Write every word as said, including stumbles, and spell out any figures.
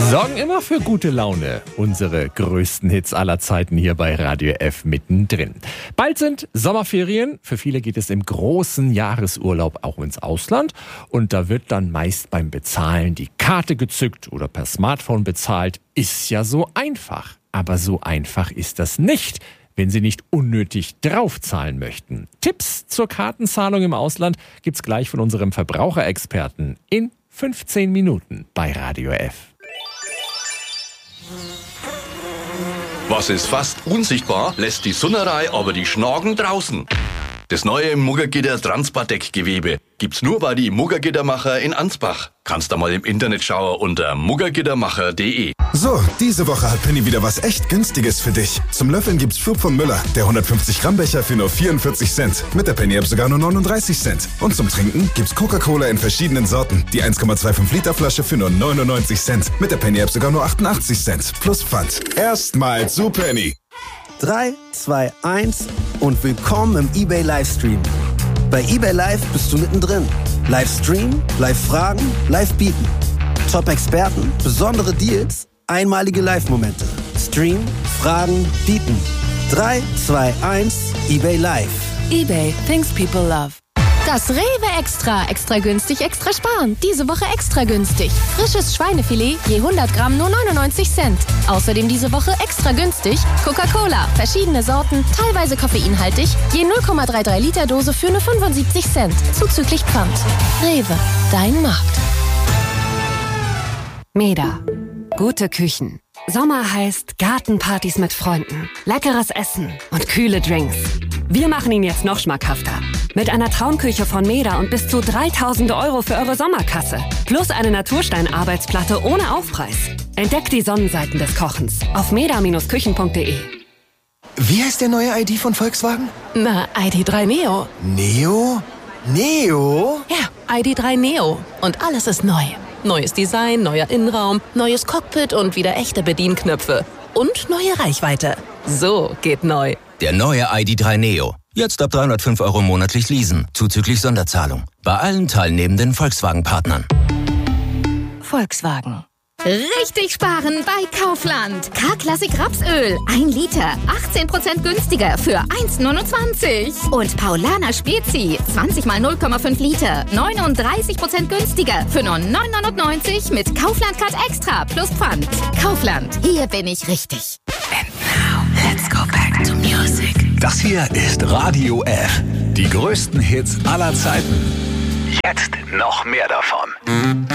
Sorgen immer für gute Laune. Unsere größten Hits aller Zeiten hier bei Radio F mittendrin. Bald sind Sommerferien. Für viele geht es im großen Jahresurlaub auch ins Ausland. Und da wird dann meist beim Bezahlen die Karte gezückt oder per Smartphone bezahlt. Ist ja so einfach. Aber so einfach ist das nicht, wenn Sie nicht unnötig draufzahlen möchten. Tipps zur Kartenzahlung im Ausland gibt's gleich von unserem Verbraucherexperten in fünfzehn Minuten bei Radio F. Was ist fast unsichtbar, lässt die Sunnerei aber die Schnagen draußen. Das neue Muggergitter Transpadeck-Gewebe gibt's nur bei die Muggergittermacher in Ansbach. Kannst da mal im Internet schauen unter muggergittermacher punkt de. So, diese Woche hat Penny wieder was echt Günstiges für dich. Zum Löffeln gibt's Flup von Müller, der hundertfünfzig Gramm Becher für nur vierundvierzig Cent. Mit der Penny-App sogar nur neununddreißig Cent. Und zum Trinken gibt's Coca-Cola in verschiedenen Sorten. Die eins Komma fünfundzwanzig Liter Flasche für nur neunundneunzig Cent. Mit der Penny-App sogar nur achtundachtzig Cent. Plus Pfand. Erstmal zu Penny. drei, zwei, eins und willkommen im eBay Livestream. Bei eBay Live bist du mittendrin. Livestream, Live-Fragen, Live-Bieten. Top-Experten, besondere Deals, einmalige Live-Momente. Stream, Fragen, Bieten. drei, zwei, eins, eBay Live. eBay, things people love. Das Rewe Extra. Extra günstig, extra sparen. Diese Woche extra günstig. Frisches Schweinefilet je hundert Gramm nur neunundneunzig Cent. Außerdem diese Woche extra günstig Coca-Cola. Verschiedene Sorten, teilweise koffeinhaltig. Je null Komma dreiunddreißig Liter Dose für nur fünfundsiebzig Cent. Zuzüglich Pfand. Rewe, dein Markt. Meda. Gute Küchen. Sommer heißt Gartenpartys mit Freunden, leckeres Essen und kühle Drinks. Wir machen ihn jetzt noch schmackhafter. Mit einer Traumküche von Meda und bis zu dreitausend Euro für eure Sommerkasse. Plus eine Naturstein-Arbeitsplatte ohne Aufpreis. Entdeckt die Sonnenseiten des Kochens auf meda Bindestrich küchen Punkt de. Wie heißt der neue I D von Volkswagen? Na, I D drei Neo. Neo? Neo? Ja, I D drei Neo. Und alles ist neu. Neues Design, neuer Innenraum, neues Cockpit und wieder echte Bedienknöpfe. Und neue Reichweite. So geht neu. Der neue I D drei Neo. Jetzt ab dreihundertfünf Euro monatlich leasen, zuzüglich Sonderzahlung. Bei allen teilnehmenden Volkswagen-Partnern. Volkswagen. Richtig sparen bei Kaufland. K-Klassik Rapsöl. ein Liter. achtzehn Prozent günstiger für eins Komma neunundzwanzig. Und Paulaner Spezi. zwanzig mal null Komma fünf Liter. neununddreißig Prozent günstiger für nur neun neunundneunzig mit Kaufland Card Extra plus Pfand. Kaufland. Hier bin ich richtig. And now, let's go back to music. Das hier ist Radio F. Die größten Hits aller Zeiten. Jetzt noch mehr davon.